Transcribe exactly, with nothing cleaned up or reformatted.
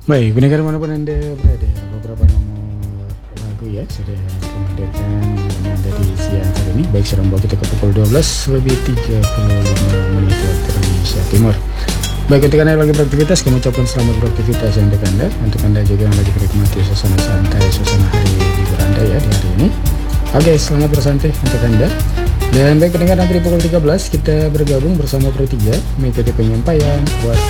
Baik, pendengar manapun Anda berada, beberapa nomor lagu ya sudah dihadirkan Anda di siang hari ini. Baik, sekarang bawa kita ke pukul dua belas lebih tiga puluh lima menit waktu Indonesia Timur. Baik, untuk Anda yang lagi beraktivitas, kami ucapkan selamat beraktivitas ya untuk Anda. Untuk Anda juga yang lagi menikmati suasana santai, suasana hari libur Anda ya di hari ini. Oke, selamat bersantai untuk Anda. Dan baik pendengar, nanti di pukul tiga belas kita bergabung bersama Pro tiga mengikuti penyampaian buat